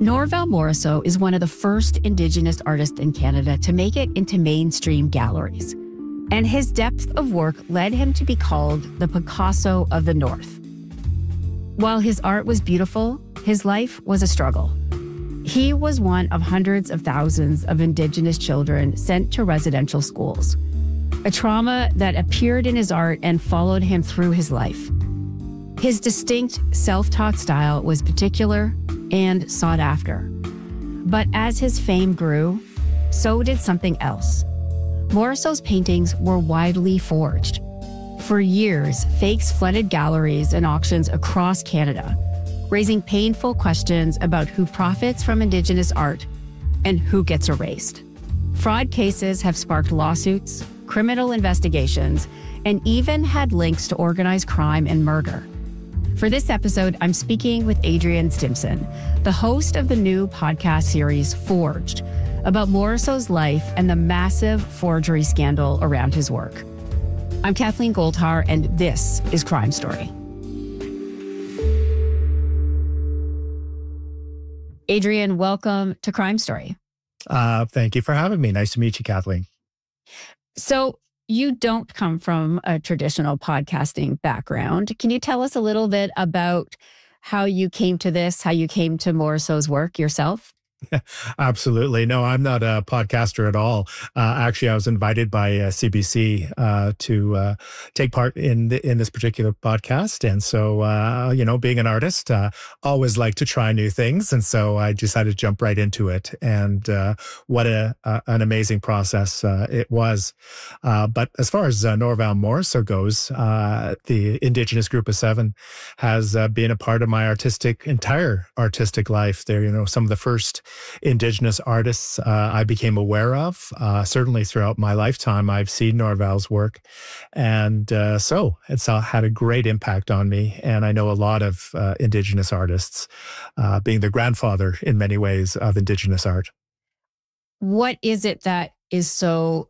Norval Morrisseau is one of the first Indigenous artists in Canada to make it into mainstream galleries. And his depth of work led him to be called the Picasso of the North. While his art was beautiful, his life was a struggle. He was one of hundreds of thousands of Indigenous children sent to residential schools, a trauma that appeared in his art and followed him through his life. His distinct, self-taught style was particular and sought after. But as his fame grew, so did something else. Morrisseau's paintings were widely forged. For years, fakes flooded galleries and auctions across Canada, raising painful questions about who profits from Indigenous art and who gets erased. Fraud cases have sparked lawsuits, criminal investigations, and even had links to organized crime and murder. For this episode, I'm speaking with Adrienne Stimson, the host of the new podcast series Forged, about Morrisseau's life and the massive forgery scandal around his work. I'm Kathleen Goldhar, and this is Crime Story. Adrienne, welcome to Crime Story. Thank you for having me. Nice to meet you, Kathleen. So you don't come from a traditional podcasting background. Can you tell us a little bit about how you came to this, how you came to Morrisseau's work yourself? Absolutely. No, I'm not a podcaster at all. Actually, I was invited by CBC to take part in this particular podcast. And so, being an artist, always like to try new things. And so I decided to jump right into it. And what an amazing process it was. But as far as Norval Morrisseau goes, the Indigenous Group of Seven has been a part of my entire artistic life. They're, some of the first Indigenous artists I became aware of. Certainly throughout my lifetime, I've seen Norval's work. And so it's had a great impact on me. And I know a lot of Indigenous artists, being the grandfather in many ways of Indigenous art. What is it that is so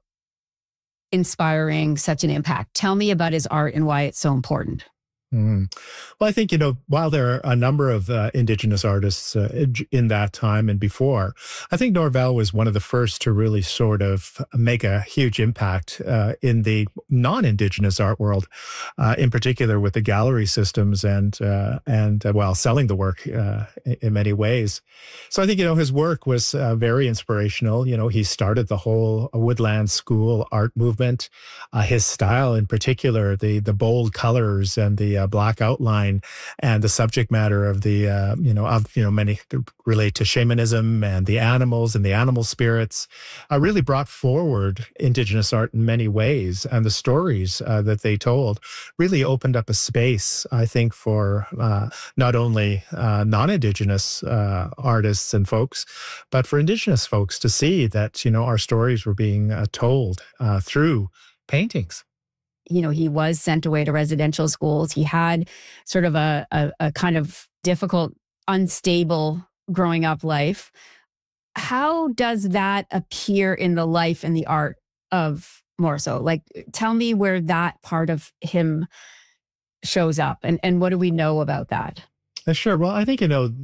inspiring, such an impact? Tell me about his art and why it's so important. Well, I think, while there are a number of Indigenous artists in that time and before, I think Norval was one of the first to really sort of make a huge impact in the non-Indigenous art world, in particular with the gallery systems and selling the work in many ways. So I think, his work was very inspirational. He started the whole Woodland School art movement. His style in particular, the bold colors and the black outline and the subject matter of the, many relate to shamanism and the animals and the animal spirits, really brought forward Indigenous art in many ways. And the stories that they told really opened up a space, I think, for not only non-Indigenous artists and folks, but for Indigenous folks to see that, our stories were being told through paintings. He was sent away to residential schools. He had sort of a kind of difficult, unstable growing up life. How does that appear in the life and the art of Morrisseau? Tell me where that part of him shows up and what do we know about that? Sure. Well, I think,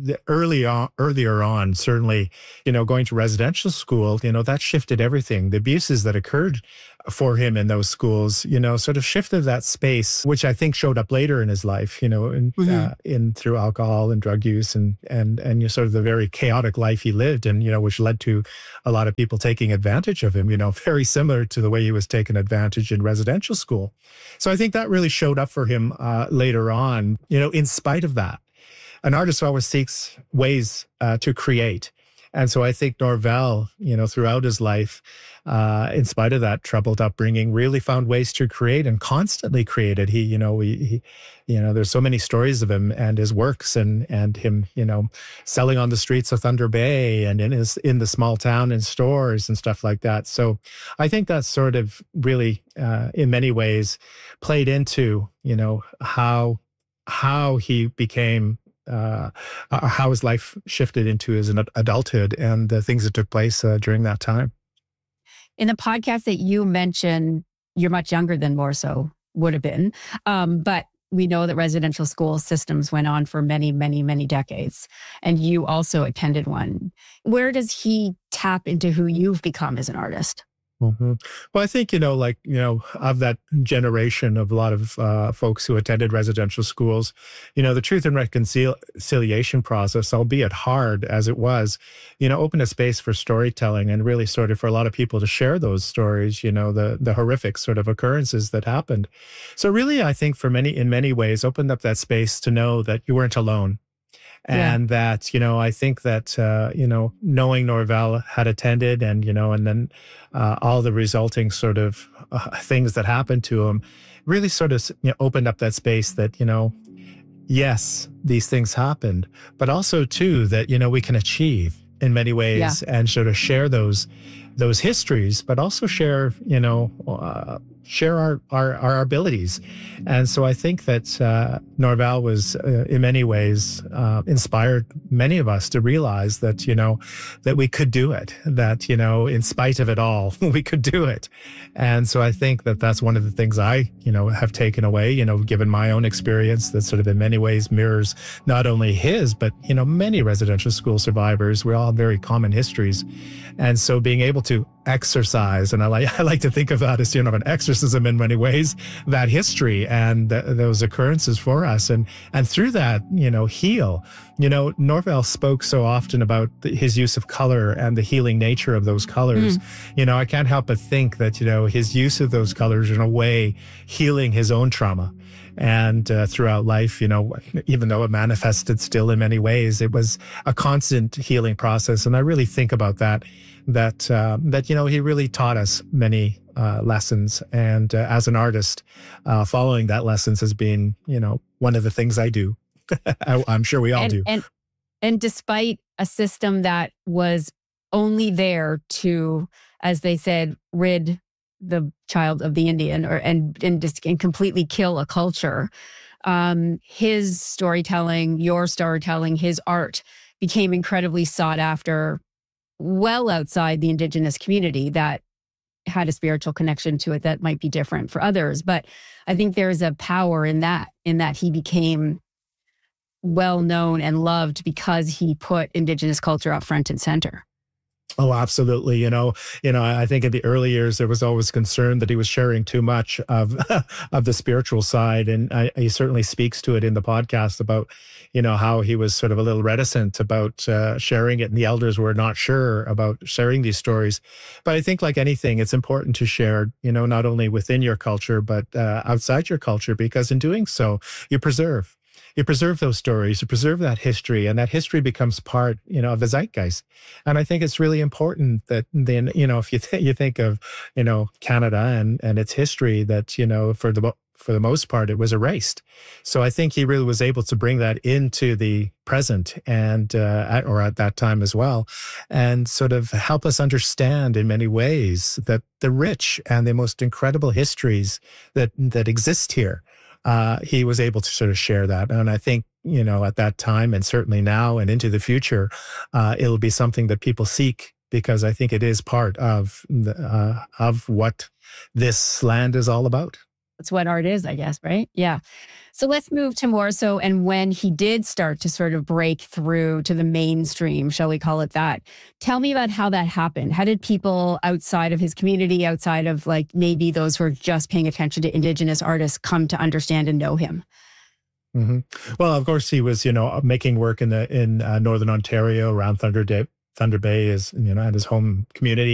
earlier on, certainly, going to residential school, that shifted everything. The abuses that occurred for him in those schools, sort of shifted that space, which I think showed up later in his life, in through alcohol and drug use and sort of the very chaotic life he lived and, which led to a lot of people taking advantage of him, very similar to the way he was taken advantage in residential school. So I think that really showed up for him later on, in spite of that. An artist always seeks ways to create. And so I think Norval, throughout his life, in spite of that troubled upbringing, really found ways to create and constantly created. He there's so many stories of him and his works and him, selling on the streets of Thunder Bay and in the small town in stores and stuff like that. So I think that sort of really, in many ways, played into, how he became how his life shifted into his adulthood and the things that took place during that time. In the podcast that you mentioned, you're much younger than Morrisseau would have been, but we know that residential school systems went on for many, many, many decades. And you also attended one. Where does he tap into who you've become as an artist? hmm Well, I think, of that generation of a lot of folks who attended residential schools, the truth and reconciliation process, albeit hard as it was, opened a space for storytelling and really sort of for a lot of people to share those stories, the horrific sort of occurrences that happened. So really, I think in many ways, opened up that space to know that you weren't alone. And that, I think that, knowing Norval had attended and then all the resulting sort of things that happened to him really sort of opened up that space that, yes, these things happened, but also too that, we can achieve in many ways and sort of share those histories, but also share, share our abilities. And so I think that Norval was in many ways inspired many of us to realize that, that we could do it, that, in spite of it all, we could do it. And so I think that that's one of the things I, have taken away, given my own experience that sort of in many ways mirrors not only his, but, many residential school survivors. We all have very common histories. And so being able to exercise, and I like to think of that as an exorcism in many ways, that history and those occurrences for us, and through that heal. Norval spoke so often about his use of color and the healing nature of those colors. I can't help but think that his use of those colors in a way healing his own trauma. And throughout life, even though it manifested still in many ways, it was a constant healing process. And I really think about that he really taught us many lessons. And as an artist, following that lessons has been, one of the things I do. I'm sure we all do. And despite a system that was only there to, as they said, rid the child of the Indian and completely kill a culture, his storytelling, your storytelling, his art became incredibly sought after well outside the Indigenous community that had a spiritual connection to it that might be different for others. But I think there's a power in that he became well known and loved because he put Indigenous culture up front and center. Oh, absolutely. I think in the early years, there was always concern that he was sharing too much of the spiritual side. And he certainly speaks to it in the podcast about, how he was sort of a little reticent about sharing it. And the elders were not sure about sharing these stories. But I think like anything, it's important to share, not only within your culture, but outside your culture, because in doing so, you preserve those stories, you preserve that history, and that history becomes part, of the zeitgeist. And I think it's really important that then, if you think of, Canada and its history, that, for the most part, it was erased. So I think he really was able to bring that into the present and, at that time as well, and sort of help us understand in many ways that the rich and the most incredible histories that exist here. He was able to sort of share that. And I think, at that time and certainly now and into the future, it'll be something that people seek, because I think it is part of what this land is all about. That's what art is, I guess, right? Yeah. So let's move to more so, and when he did start to sort of break through to the mainstream, shall we call it that? Tell me about how that happened. How did people outside of his community, outside of like maybe those who are just paying attention to Indigenous artists, come to understand and know him? Mm-hmm. Well, of course, he was, making work in Northern Ontario around Thunder Bay is, at his home community.